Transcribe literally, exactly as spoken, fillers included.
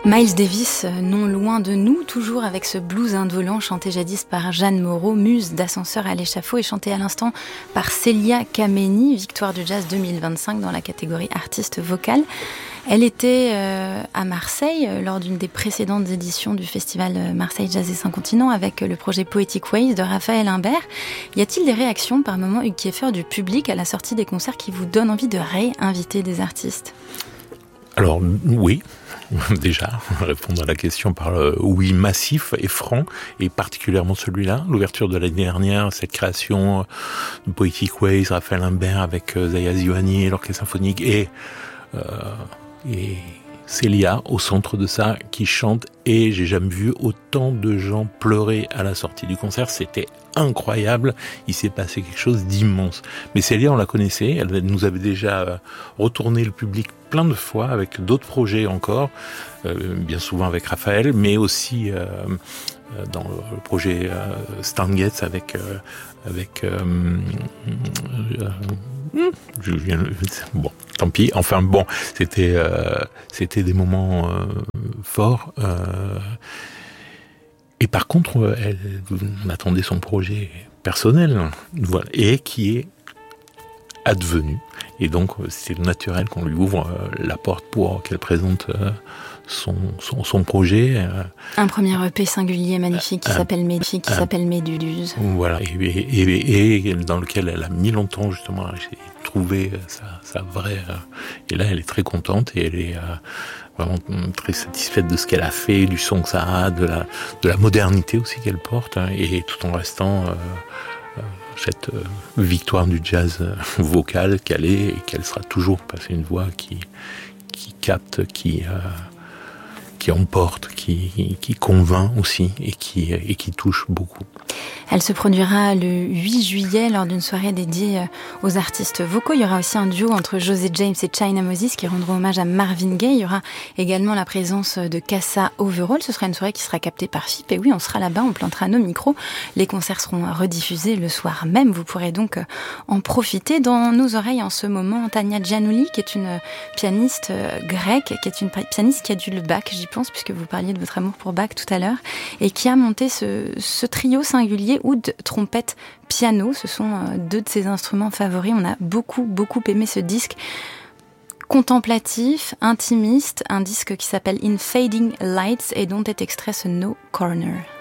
Miles Davis, non loin de nous, toujours avec ce blues indolent chanté jadis par Jeanne Moreau, muse d'Ascenseur à l'échafaud, et chanté à l'instant par Célia Kameni, victoire du jazz deux mille vingt-cinq dans la catégorie artiste vocale. Elle était euh, à Marseille euh, lors d'une des précédentes éditions du festival euh, Marseille Jazz et Cinq Continents avec euh, le projet Poetic Ways de Raphaël Imbert. Y a-t-il des réactions par moment, Hugues Kieffer, du public à la sortie des concerts qui vous donnent envie de réinviter des artistes ? Alors oui, déjà, répondre à la question par le oui massif et franc, et particulièrement celui-là, l'ouverture de l'année dernière, cette création de Poetic Ways, Raphaël Imbert avec Zaya Zioani et l'Orchestre Symphonique, et, euh, et Célia au centre de ça, qui chante, et j'ai jamais vu autant de gens pleurer à la sortie du concert, c'était incroyable, il s'est passé quelque chose d'immense. Mais Célia, on la connaissait, elle nous avait déjà retourné le public plein de fois avec d'autres projets encore, euh, bien souvent avec Raphaël, mais aussi euh, dans le projet euh, Stan Getz avec euh, avec euh, euh, je viens bon tant pis, enfin bon, c'était euh, c'était des moments euh, forts. Euh, et par contre, elle, on attendait son projet personnel, voilà, et qui est advenu. Et donc, c'est naturel qu'on lui ouvre la porte pour qu'elle présente son, son, son projet. Un premier E P singulier, magnifique, qui euh, s'appelle Méduse, qui euh, s'appelle Méduse. Voilà, et, et, et, et dans lequel elle a mis longtemps, justement, à trouver sa, sa vraie... Et là, elle est très contente et elle est vraiment très satisfaite de ce qu'elle a fait, du son que ça a, de la, de la modernité aussi qu'elle porte, et tout en restant... Euh, cette euh, victoire du jazz euh, vocal qu'elle est et qu'elle sera toujours, parce que c'est une voix qui, qui capte, qui, euh, qui emporte, qui, qui convainc aussi et qui, et qui touche beaucoup. Elle se produira le huit juillet lors d'une soirée dédiée aux artistes vocaux. Il y aura aussi un duo entre José James et China Moses qui rendront hommage à Marvin Gaye. Il y aura également la présence de Cassa Overall. Ce sera une soirée qui sera captée par F I P. Et oui, on sera là-bas, on plantera nos micros. Les concerts seront rediffusés le soir même. Vous pourrez donc en profiter. Dans nos oreilles en ce moment, Tania Giannouli, qui est une pianiste grecque, qui est une pianiste qui a dû le bac, j'y pense, puisque vous parliez de votre amour pour Bach tout à l'heure, et qui a monté ce, ce trio singulier oud, trompette, piano. Ce sont deux de ses instruments favoris. On a beaucoup, beaucoup aimé ce disque contemplatif, intimiste, un disque qui s'appelle In Fading Lights et dont est extrait ce No Corner.